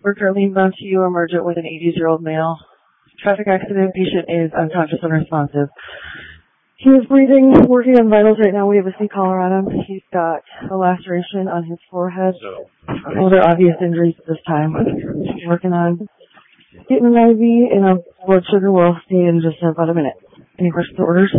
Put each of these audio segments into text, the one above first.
Worker leans onto you, emergent with an 80-year-old male. Traffic accident. Patient is unconscious and unresponsive. He is breathing, working on vitals right now. We have a C collar on him. He's got a laceration on his forehead. Other obvious injuries at this time. Working on getting an IV and a blood sugar. We'll see in just about a minute. Any questions or orders?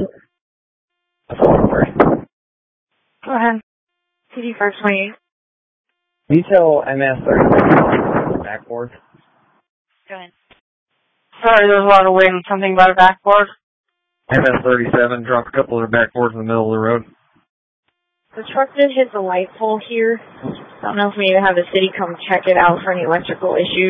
Go ahead. CD 528. Detail MS-36 backboard. Go ahead. Sorry, there's a lot of wind. Something about a backboard? MS-37 dropped a couple of their backboards in the middle of the road. The truck did hit the light pole here. I don't know if we need to have the city come check it out for any electrical issues.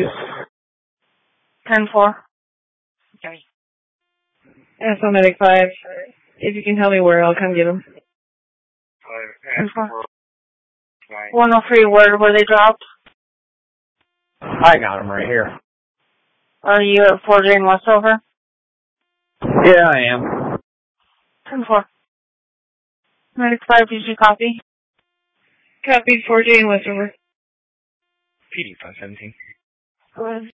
10-4. Okay. SO Medic 5. If you can tell me where, I'll come get him. 10-4. 103, where were they dropped? I got them right here. Are you at 4J and Westover? Yeah, I am. 10-4. Medic 5, did you copy? Copied 4J and Westover. PD 517. Go ahead.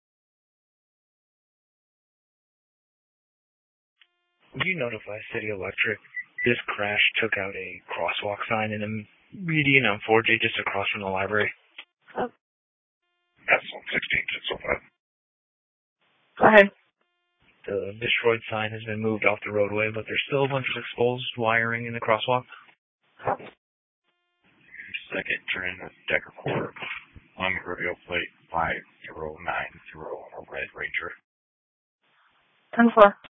Would you notify City Electric? This crash took out a crosswalk sign in the median on 4J just across from the library. Oh. That's on 16605. Go ahead. The destroyed sign has been moved off the roadway, but there's still a bunch of exposed wiring in the crosswalk. Second turn Decker Court on rodeo plate 5090, a Red Ranger. 10-4.